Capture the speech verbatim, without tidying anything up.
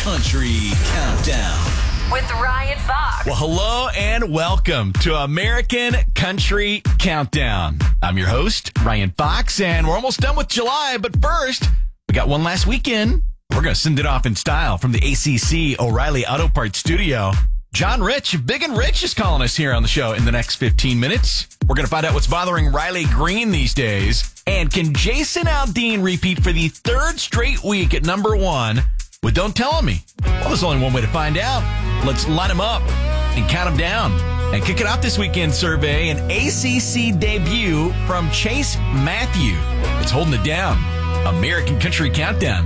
Country Countdown with Ryan Fox. Well, hello and welcome to American Country Countdown. I'm your host, Ryan Fox, and we're almost done with July. But first, we got one last weekend. We're going to send it off in style from the A C C O'Reilly Auto Parts studio. John Rich, Big and Rich, is calling us here on the show in the next fifteen minutes. We're going to find out what's bothering Riley Green these days. And can Jason Aldean repeat for the third straight week at number one with Don't Tell On Me? Well, there's only one way to find out. Let's line them up and count them down. And kick it off this weekend survey, an A C C debut from Chase Matthew. It's holding it down. American Country Countdown.